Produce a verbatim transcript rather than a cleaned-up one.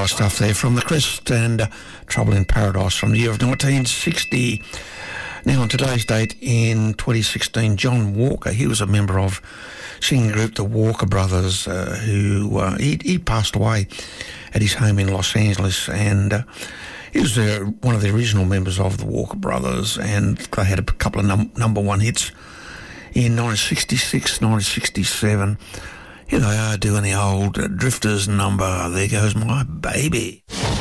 nice stuff there from The Crest and uh, Trouble in Paradise from the year of nineteen sixty. Now, on today's date in twenty sixteen, John Walker, he was a member of singing group the Walker Brothers, uh, who uh, he, he passed away at his home in Los Angeles, and uh, he was uh, one of the original members of the Walker Brothers, and they had a couple of num- number one hits in nineteen sixty-six, nineteen sixty-seven. Here they are doing the old uh, Drifters number, There Goes My Baby.